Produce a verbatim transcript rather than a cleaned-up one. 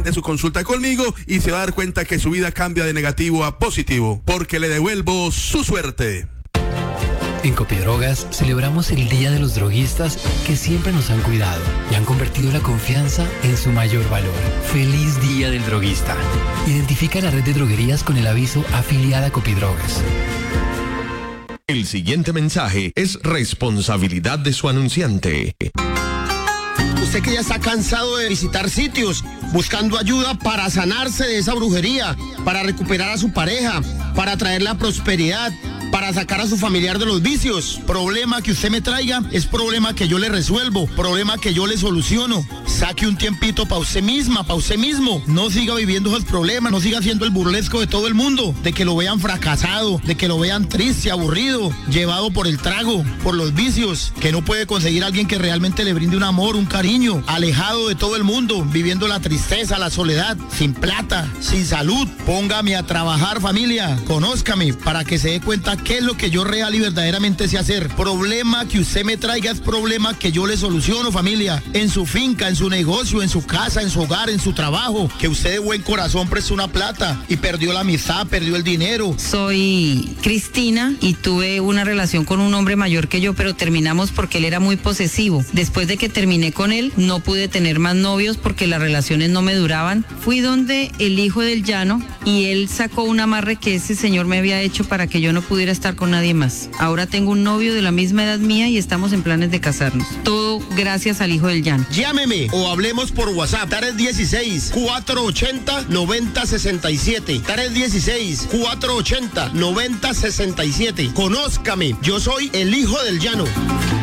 agende su consulta conmigo y se va a dar cuenta que su vida cambia de negativo a positivo, porque le devuelvo su suerte. En Copidrogas celebramos el Día de los Droguistas que siempre nos han cuidado y han convertido la confianza en su mayor valor. ¡Feliz Día del Droguista! Identifica la red de droguerías con el aviso afiliada a Copidrogas. El siguiente mensaje es responsabilidad de su anunciante. Usted que ya está cansado de visitar sitios, buscando ayuda para sanarse de esa brujería, para recuperar a su pareja, para traer la prosperidad, para sacar a su familiar de los vicios. Problema que usted me traiga es problema que yo le resuelvo, problema que yo le soluciono. Saque un tiempito para usted misma, para usted mismo. No siga viviendo esos problemas, no siga haciendo el burlesco de todo el mundo, de que lo vean fracasado, de que lo vean triste, aburrido, llevado por el trago, por los vicios, que no puede conseguir a alguien que realmente le brinde un amor, un cariño, alejado de todo el mundo, viviendo la tristeza, la soledad, sin plata, sin salud. Póngame a trabajar, familia, conózcame para que se dé cuenta qué es lo que yo real y verdaderamente sé hacer. Problema que usted me traiga es problema que yo le soluciono, familia, en su finca, en su negocio, en su casa, en su hogar, en su trabajo, que usted de buen corazón prestó una plata y perdió la amistad, perdió el dinero. Soy Cristina y tuve una relación con un hombre mayor que yo, pero terminamos porque él era muy posesivo. Después de que terminé con él, no pude tener más novios porque las relaciones no me duraban. Fui donde el hijo del llano y él sacó un amarre que ese señor me había hecho para que yo no pudiera estar con nadie más. Ahora tengo un novio de la misma edad mía y estamos en planes de casarnos. Todo gracias al hijo del llano. Llámeme o hablemos por WhatsApp. tres dieciséis, cuatrocientos ochenta, noventa sesenta y siete. tres dieciséis, cuatrocientos ochenta, noventa sesenta y siete. Conózcame. Yo soy el hijo del llano.